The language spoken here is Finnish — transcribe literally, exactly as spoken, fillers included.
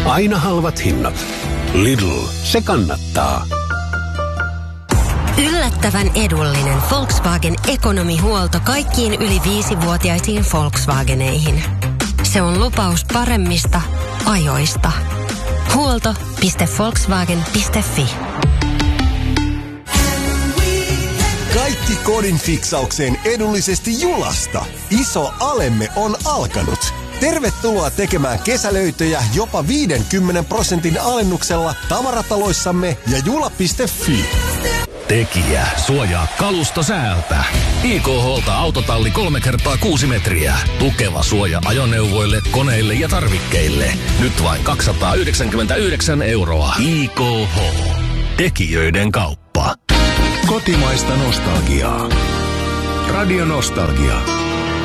Aina halvat hinnat. Lidl, se kannattaa. Yllättävän edullinen Volkswagen ekonomihuolto kaikkiin yli viisivuotiaisiin Volkswageneihin. Se on lupaus paremmista ajoista. Huolto piste volkswagen piste fi. Kaikki kodin fiksaukseen edullisesti Julasta. Iso alemme on alkanut. Tervetuloa tekemään kesälöitöjä jopa viidenkymmenen prosentin alennuksella tavarataloissamme ja jula piste fi. Tekijä suojaa kalusto säältä. I K H:lta autotalli kolme kertaa kuusi metriä. Tukeva suoja ajoneuvoille, koneille ja tarvikkeille. Nyt vain kaksisataayhdeksänkymmentäyhdeksän euroa. I K H. Tekijöiden kauppa. Kotimaista nostalgiaa. Radio Nostalgia.